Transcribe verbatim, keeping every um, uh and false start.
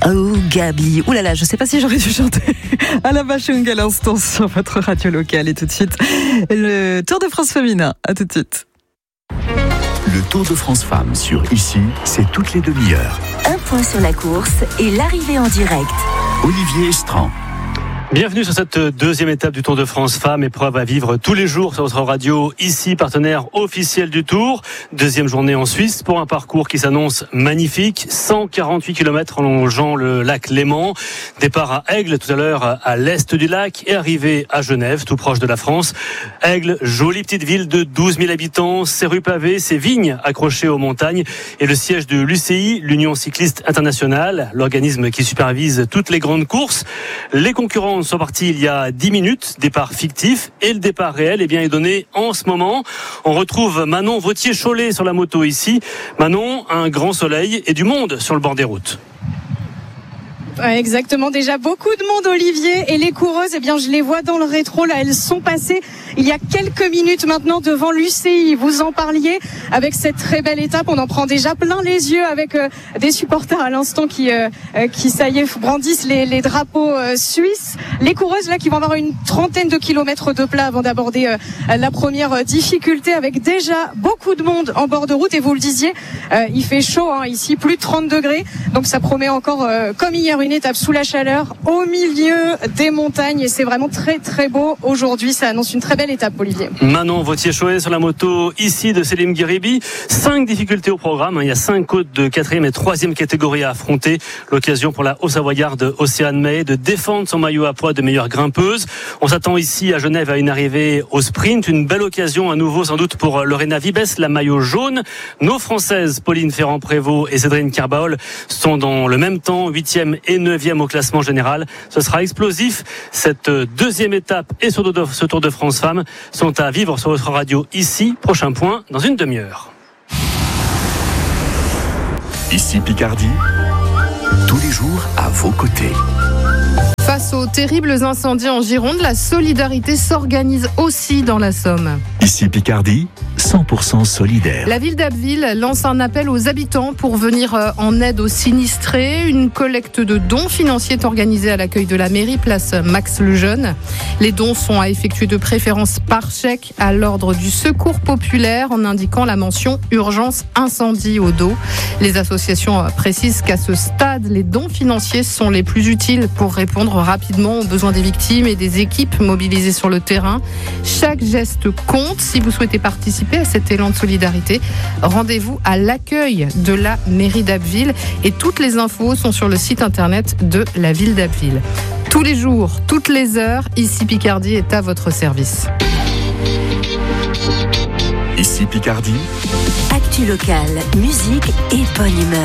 Oh Gabi, ouh là là, je sais pas si j'aurais dû chanter à la Bachung à l'instant sur votre radio locale. Et tout de suite, le Tour de France féminin. À tout de suite. Le Tour de France Femmes sur Ici, c'est toutes les demi-heures. Un point sur la course et l'arrivée en direct. Olivier Estran. Bienvenue sur cette deuxième étape du Tour de France Femmes, épreuve à vivre tous les jours sur votre radio, ici, partenaire officiel du Tour. Deuxième journée en Suisse pour un parcours qui s'annonce magnifique, cent quarante-huit kilomètres en longeant le lac Léman. Départ à Aigle tout à l'heure à l'est du lac et arrivée à Genève, tout proche de la France. Aigle, jolie petite ville de douze mille habitants, ses rues pavées, ses vignes accrochées aux montagnes et le siège de l'U C I, l'Union Cycliste Internationale, l'organisme qui supervise toutes les grandes courses. Les concurrents sont partis il y a dix minutes, départ fictif, et le départ réel eh bien, est donné en ce moment. On retrouve Manon Vauthier-Cholet sur la moto ici. Manon, un grand soleil et du monde sur le bord des routes. Ouais, exactement, déjà beaucoup de monde, Olivier, et les coureuses, eh bien je les vois dans le rétro, là elles sont passées il y a quelques minutes maintenant devant l'U C I, vous en parliez, avec cette très belle étape, on en prend déjà plein les yeux avec euh, des supporters à l'instant qui, euh, qui ça y est, brandissent les, les drapeaux euh, suisses, les coureuses là qui vont avoir une trentaine de kilomètres de plat avant d'aborder euh, la première difficulté, avec déjà beaucoup de monde en bord de route, et vous le disiez, euh, il fait chaud hein, ici, plus de trente degrés, donc ça promet encore, euh, comme hier, une étape sous la chaleur au milieu des montagnes, et c'est vraiment très très beau aujourd'hui, ça annonce une très belle étape, Olivier. Manon Vauthier-Cholet sur la moto ici de Selim Guiribi. Cinq difficultés au programme, il y a cinq côtes de quatrième et troisième catégorie à affronter, l'occasion pour la Haut-Savoyarde Océane May de défendre son maillot à poids de meilleure grimpeuse. On s'attend ici à Genève à une arrivée au sprint, une belle occasion à nouveau sans doute pour Lorena Vibes, la maillot jaune. Nos Françaises Pauline Ferrand-Prévot et Cédrine Carbaol sont dans le même temps, huitième et neuvième au classement général. Ce sera explosif. Cette deuxième étape et ce Tour de France Femmes sont à vivre sur votre radio ici. Prochain point dans une demi-heure. Ici Picardie, tous les jours à vos côtés. Face aux terribles incendies en Gironde, la solidarité s'organise aussi dans la Somme. Ici Picardie, cent pour cent solidaire. La ville d'Abbeville lance un appel aux habitants pour venir en aide aux sinistrés. Une collecte de dons financiers est organisée à l'accueil de la mairie, place Max Lejeune. Les dons sont à effectuer de préférence par chèque à l'ordre du Secours populaire en indiquant la mention urgence incendie au dos. Les associations précisent qu'à ce stade, les dons financiers sont les plus utiles pour répondre rapidement aux besoins des victimes et des équipes mobilisées sur le terrain. Chaque geste compte. Si vous souhaitez participer à cet élan de solidarité, rendez-vous à l'accueil de la mairie d'Abbeville, et toutes les infos sont sur le site internet de la ville d'Abbeville. Tous les jours, toutes les heures, Ici Picardie est à votre service. Ici Picardie, Actu locale, musique et bonne humeur.